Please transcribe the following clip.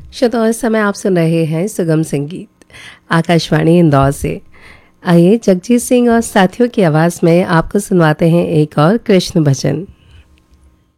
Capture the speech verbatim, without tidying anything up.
श्रोताओं, इस समय आप सुन रहे हैं सुगम संगीत आकाशवाणी इंदौर से। आइए जगजीत सिंह और साथियों की आवाज़ में आपको सुनवाते हैं एक और कृष्ण भजन।